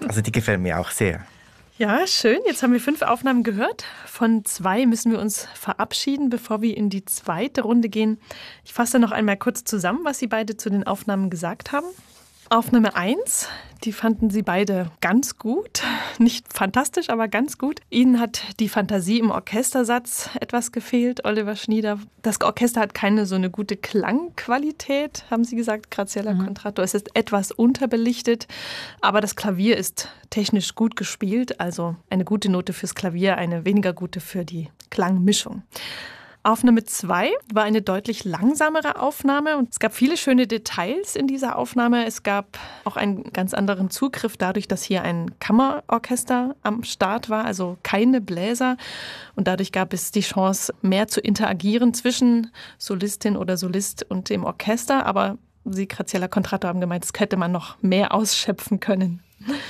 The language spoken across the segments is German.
Also die gefällt mir auch sehr. Ja, schön. Jetzt haben wir 5 Aufnahmen gehört. Von 2 müssen wir uns verabschieden, bevor wir in die zweite Runde gehen. Ich fasse noch einmal kurz zusammen, was Sie beide zu den Aufnahmen gesagt haben. Aufnahme 1, die fanden Sie beide ganz gut. Nicht fantastisch, aber ganz gut. Ihnen hat die Fantasie im Orchestersatz etwas gefehlt, Oliver Schnieder. Das Orchester hat keine so eine gute Klangqualität, haben Sie gesagt, Graziella Contratto. Es ist etwas unterbelichtet, aber das Klavier ist technisch gut gespielt. Also eine gute Note fürs Klavier, eine weniger gute für die Klangmischung. Aufnahme 2 war eine deutlich langsamere Aufnahme und es gab viele schöne Details in dieser Aufnahme. Es gab auch einen ganz anderen Zugriff dadurch, dass hier ein Kammerorchester am Start war, also keine Bläser. Und dadurch gab es die Chance, mehr zu interagieren zwischen Solistin oder Solist und dem Orchester. Aber Sie, Graziella Contratto, haben gemeint, das hätte man noch mehr ausschöpfen können.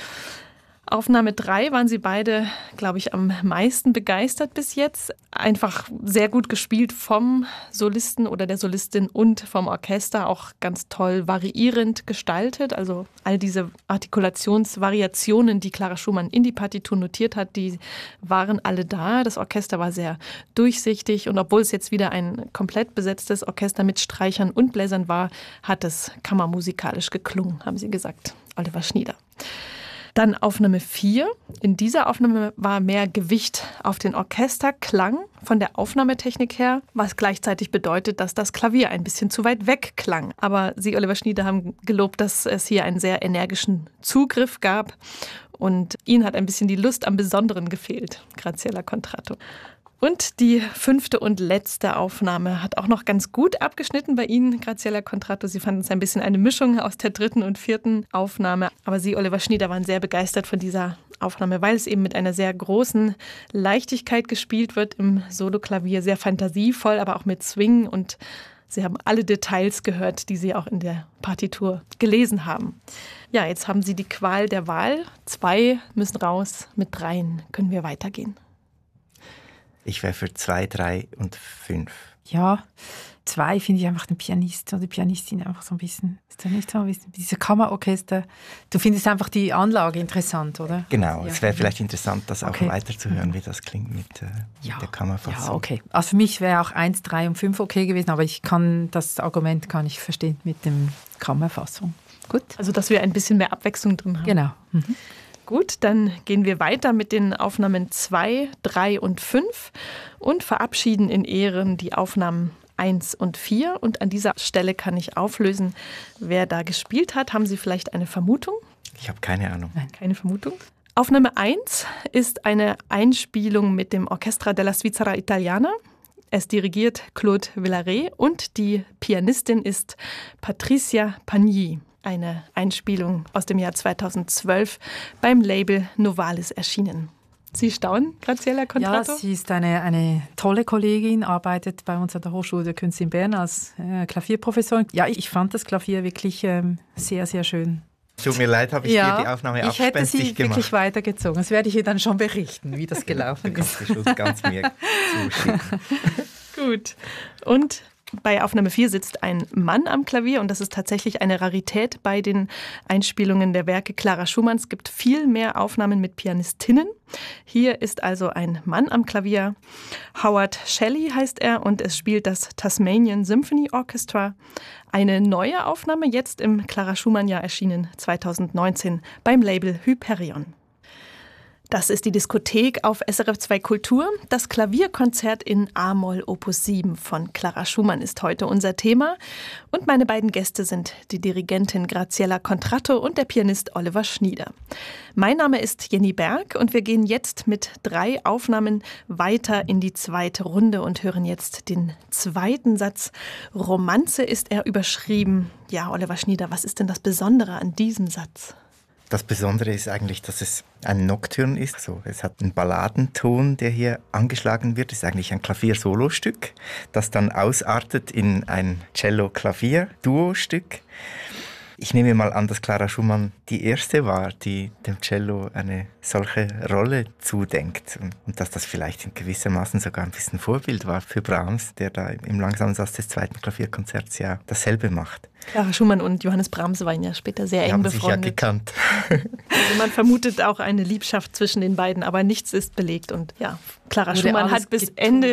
Aufnahme 3 waren Sie beide, glaube ich, am meisten begeistert bis jetzt. Einfach sehr gut gespielt vom Solisten oder der Solistin und vom Orchester. Auch ganz toll variierend gestaltet. Also all diese Artikulationsvariationen, die Clara Schumann in die Partitur notiert hat, die waren alle da. Das Orchester war sehr durchsichtig. Und obwohl es jetzt wieder ein komplett besetztes Orchester mit Streichern und Bläsern war, hat es kammermusikalisch geklungen, haben Sie gesagt, Oliver Schnieder. Dann Aufnahme 4. In dieser Aufnahme war mehr Gewicht auf den Orchesterklang von der Aufnahmetechnik her, was gleichzeitig bedeutet, dass das Klavier ein bisschen zu weit weg klang. Aber Sie, Oliver Schnieder, haben gelobt, dass es hier einen sehr energischen Zugriff gab und Ihnen hat ein bisschen die Lust am Besonderen gefehlt, Graziella Contratto. Und die 5. und letzte Aufnahme hat auch noch ganz gut abgeschnitten bei Ihnen, Graziella Contratto. Sie fanden es ein bisschen eine Mischung aus der 3. und 4. Aufnahme. Aber Sie, Oliver Schnieder, waren sehr begeistert von dieser Aufnahme, weil es eben mit einer sehr großen Leichtigkeit gespielt wird im Soloklavier. Sehr fantasievoll, aber auch mit Swing. Und Sie haben alle Details gehört, die Sie auch in der Partitur gelesen haben. Ja, jetzt haben Sie die Qual der Wahl. 2 müssen raus, mit 3 können wir weitergehen. Ich wäre für 2, 3 und 5. Ja, 2 finde ich einfach den Pianist oder die Pianistin einfach so ein bisschen, ist das nicht so, diese Kammerorchester. Du findest einfach die Anlage interessant, oder? Genau, ja. Es wäre vielleicht interessant, das auch weiterzuhören, wie das klingt mit der Kammerfassung. Ja, okay. Also für mich wäre auch 1, 3 und 5 okay gewesen, aber das Argument kann ich verstehen mit der Kammerfassung. Gut. Also, dass wir ein bisschen mehr Abwechslung drin haben. Genau. Gut, dann gehen wir weiter mit den Aufnahmen 2, 3 und 5 und verabschieden in Ehren die Aufnahmen 1 und 4. Und an dieser Stelle kann ich auflösen, wer da gespielt hat. Haben Sie vielleicht eine Vermutung? Ich habe keine Ahnung. Nein, keine Vermutung. Aufnahme 1 ist eine Einspielung mit dem Orchestra della Svizzera Italiana. Es dirigiert Claude Villaret und die Pianistin ist Patricia Pagni. Eine Einspielung aus dem Jahr 2012 beim Label Novalis erschienen. Sie staunen, Graziella Contratto? Ja, sie ist eine tolle Kollegin, arbeitet bei uns an der Hochschule der Künste in Bern als Klavierprofessorin. Ja, ich fand das Klavier wirklich sehr, sehr schön. Tut mir leid, habe ich dir die Aufnahme abspenstig gemacht. Ich hätte sie wirklich weitergezogen. Das werde ich ihr dann schon berichten, wie das gelaufen ist. Du kannst ganz mir zuschicken. Gut. Und bei Aufnahme 4 sitzt ein Mann am Klavier und das ist tatsächlich eine Rarität bei den Einspielungen der Werke Clara Schumanns. Es gibt viel mehr Aufnahmen mit Pianistinnen. Hier ist also ein Mann am Klavier. Howard Shelley heißt er und es spielt das Tasmanian Symphony Orchestra. Eine neue Aufnahme, jetzt im Clara Schumann-Jahr erschienen, 2019 beim Label Hyperion. Das ist die Diskothek auf SRF 2 Kultur. Das Klavierkonzert in A-Moll Opus 7 von Clara Schumann ist heute unser Thema. Und meine beiden Gäste sind die Dirigentin Graziella Contratto und der Pianist Oliver Schnieder. Mein Name ist Jenny Berg und wir gehen jetzt mit 3 Aufnahmen weiter in die zweite Runde und hören jetzt den zweiten Satz. Romanze ist er überschrieben. Ja, Oliver Schnieder, was ist denn das Besondere an diesem Satz? Das Besondere ist eigentlich, dass es ein Nocturne ist. Also, es hat einen Balladenton, der hier angeschlagen wird. Es ist eigentlich ein Klavier-Solostück, das dann ausartet in ein Cello-Klavier-Duo-Stück. Ich nehme mal an, dass Clara Schumann die erste war, die dem Cello eine solche Rolle zudenkt. Und dass das vielleicht in gewissermaßen sogar ein bisschen Vorbild war für Brahms, der da im langsamen Satz des zweiten Klavierkonzerts ja dasselbe macht. Clara Schumann und Johannes Brahms waren ja später sehr eng befreundet. Sich ja gekannt. Also man vermutet auch eine Liebschaft zwischen den beiden, aber nichts ist belegt. Und ja, Clara Schumann hat bis Ende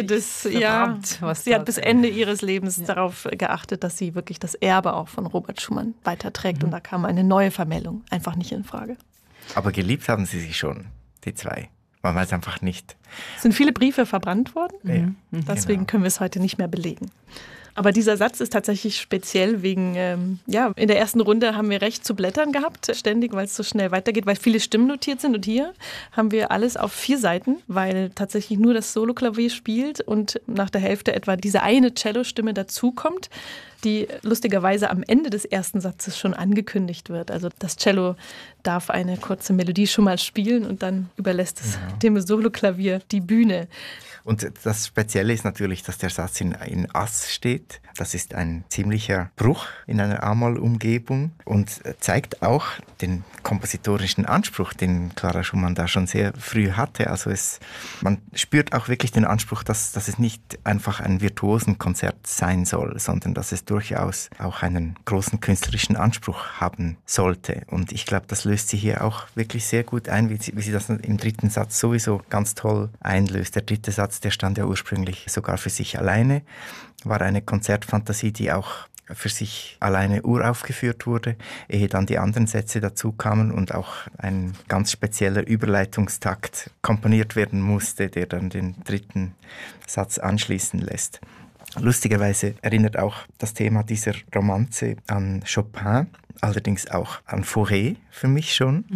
bis Ende ihres Lebens darauf geachtet, dass sie wirklich das Erbe auch von Robert Schumann weiterträgt. Und da kam eine neue Vermählung einfach nicht in Frage. Aber geliebt haben sie sich schon, die zwei. Man weiß einfach nicht. Es sind viele Briefe verbrannt worden. Ja, Deswegen können wir es heute nicht mehr belegen. Aber dieser Satz ist tatsächlich speziell wegen, in der ersten Runde haben wir recht zu blättern gehabt, ständig, weil es so schnell weitergeht, weil viele Stimmen notiert sind. Und hier haben wir alles auf 4 Seiten, weil tatsächlich nur das Soloklavier spielt und nach der Hälfte etwa diese eine Cellostimme dazukommt, die lustigerweise am Ende des ersten Satzes schon angekündigt wird. Also das Cello darf eine kurze Melodie schon mal spielen und dann überlässt es dem Soloklavier die Bühne. Und das Spezielle ist natürlich, dass der Satz in Ass steht. Das ist ein ziemlicher Bruch in einer A-Moll-Umgebung und zeigt auch den kompositorischen Anspruch, den Clara Schumann da schon sehr früh hatte. Also man spürt auch wirklich den Anspruch, dass es nicht einfach ein Virtuosenkonzert sein soll, sondern dass es durchaus auch einen großen künstlerischen Anspruch haben sollte. Und ich glaube, das löst sie hier auch wirklich sehr gut ein, wie sie das im dritten Satz sowieso ganz toll einlöst. Der dritte Satz, der stand ja ursprünglich sogar für sich alleine, war eine Konzertfantasie, die auch für sich alleine uraufgeführt wurde, ehe dann die anderen Sätze dazu kamen und auch ein ganz spezieller Überleitungstakt komponiert werden musste, der dann den dritten Satz anschließen lässt. Lustigerweise erinnert auch das Thema dieser Romanze an Chopin, allerdings auch an Fauré für mich schon.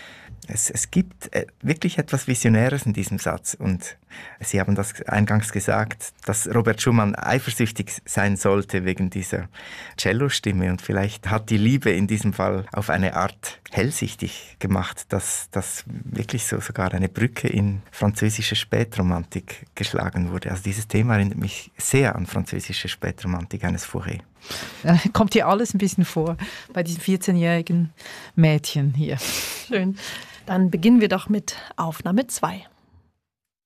Es gibt wirklich etwas Visionäres in diesem Satz und Sie haben das eingangs gesagt, dass Robert Schumann eifersüchtig sein sollte wegen dieser Cellostimme und vielleicht hat die Liebe in diesem Fall auf eine Art hellsichtig gemacht, dass wirklich so sogar eine Brücke in französische Spätromantik geschlagen wurde. Also dieses Thema erinnert mich sehr an französische Spätromantik eines Fauré. Kommt hier alles ein bisschen vor bei diesem 14-jährigen Mädchen hier. Schön. Dann beginnen wir doch mit Aufnahme 2.